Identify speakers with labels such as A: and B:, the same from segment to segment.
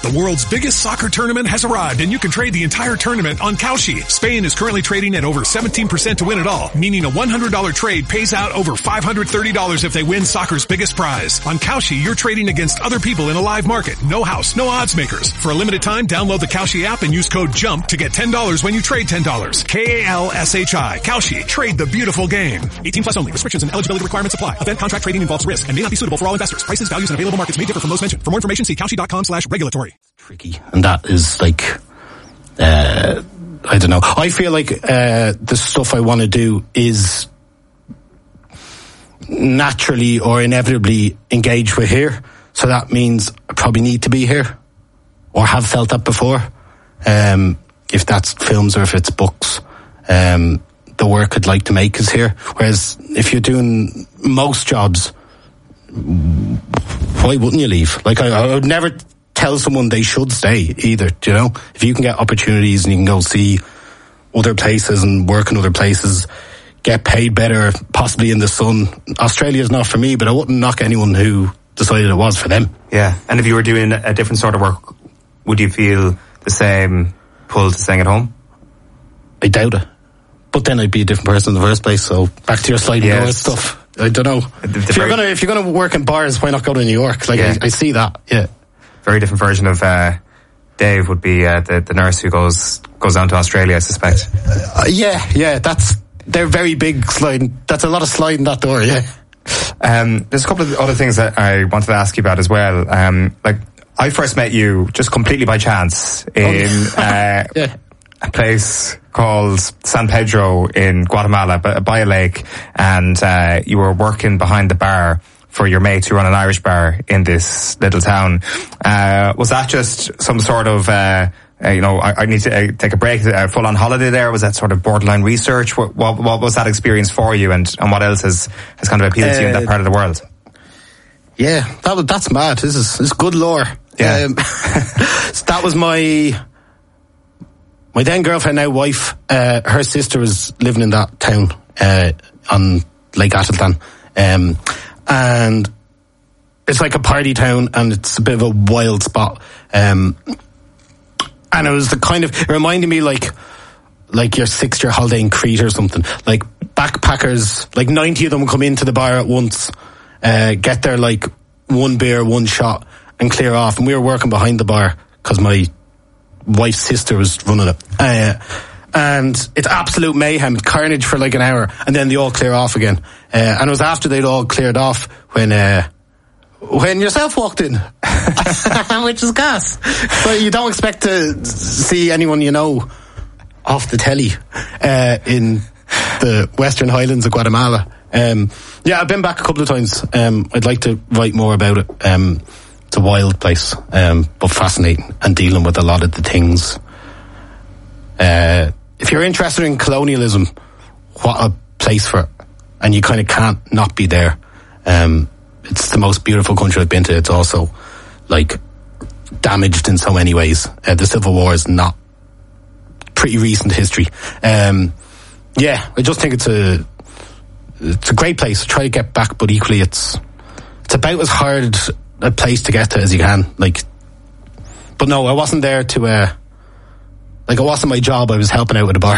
A: The world's biggest soccer tournament has arrived, and you can trade the entire tournament on Kalshi. Spain is currently trading at over 17% to win it all, meaning a $100 trade pays out over $530 if they win soccer's biggest prize. On Kalshi, you're trading against other people in a live market. No house, no odds makers. For a limited time, download the Kalshi app and use code JUMP to get $10 when you trade $10. Kalshi. Kalshi. Trade the beautiful game. 18 plus only. Restrictions and eligibility requirements apply. Event contract trading involves risk and may not be suitable for all investors. Prices, values, and available markets may differ from those mentioned. For more information, see kalshi.com/regulatory.
B: Tricky. And that is like, I don't know. I feel like the stuff I want to do is naturally or inevitably engage with here. So that means I probably need to be here or have felt that before. If that's films or if it's books. The work I'd like to make is here. Whereas if you're doing most jobs, why wouldn't you leave? Like I would never tell someone they should stay either, do you know? If you can get opportunities and you can go see other places and work in other places, get paid better, possibly in the sun. Australia's not for me, but I wouldn't knock anyone who decided it was for them.
C: Yeah, and if you were doing a different sort of work, would you feel the same pull to staying at home?
B: I doubt it. But then I'd be a different person in the first place, so back to your sliding doors stuff. I don't know. If you're gonna work in bars, why not go to New York? Like I see that. Yeah.
C: Very different version of Dave would be the nurse who goes down to Australia, I suspect.
B: Yeah. They're very big sliding. That's a lot of sliding that door. Yeah.
C: There's a couple of other things that I wanted to ask you about as well. Like I first met you just completely by chance in a place called San Pedro in Guatemala, by a lake, and you were working behind the bar for your mates who run an Irish bar in this little town. Was that just some sort of, I need to take a break, a full-on holiday there? Was that sort of borderline research? What was that experience for you, and what else has kind of appealed to you in that part of the world?
B: Yeah, that's mad. This is good lore.
C: Yeah.
B: So that was my then girlfriend, now wife. Her sister was living in that town on Lake Atitlan. And it's like a party town, and it's a bit of a wild spot. And it was it reminded me like your 6-year holiday in Crete or something. Like backpackers, like 90 of them come into the bar at once, get their like one beer, one shot, and clear off. And we were working behind the bar because my wife's sister was running it. And it's absolute mayhem, carnage for like an hour, and then they all clear off again. And it was after they'd all cleared off when yourself walked in, which is gas. But you don't expect to see anyone you know off the telly in the Western Highlands of Guatemala. I've been back a couple of times. I'd like to write more about it. It's a wild place, but fascinating, and dealing with a lot of the things. If you're interested in colonialism, what a place for it. And you kind of can't not be there. It's the most beautiful country I've been to. It's also like damaged in so many ways. The Civil War is not pretty recent history. I just think it's a great place. I try to get back, but equally it's about as hard a place to get to as you can. But no, I wasn't there to it wasn't my job. I was helping out with a bar.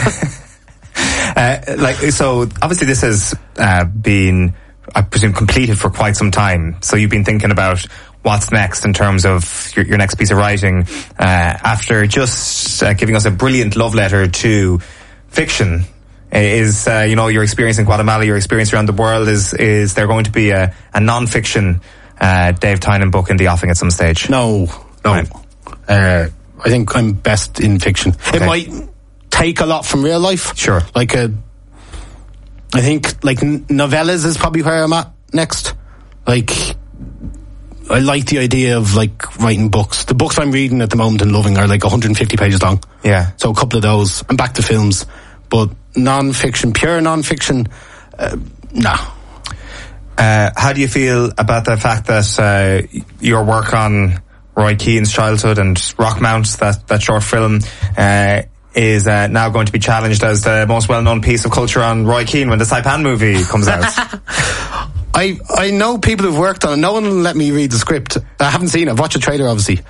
C: So obviously this has been, I presume, completed for quite some time. So you've been thinking about what's next in terms of your next piece of writing, after just giving us a brilliant love letter to fiction. Is your experience in Guatemala, your experience around the world, is there going to be a non-fiction Dave Tynan book in the offing at some stage?
B: No. Right. I think I'm best in fiction. Okay. It might take a lot from real life.
C: Sure.
B: I think novellas is probably where I'm at next. I like the idea of writing books. The books I'm reading at the moment and loving are 150 pages long.
C: Yeah.
B: So a couple of those. I'm back to films, but non-fiction, pure non-fiction, no.
C: How do you feel about the fact that your work on Roy Keane's childhood and Rockmount, that short film, is now going to be challenged as the most well-known piece of culture on Roy Keane when the Saipan movie comes out?
B: I know people who've worked on it. No one let me read the script. I haven't seen it. I've watched the trailer, obviously.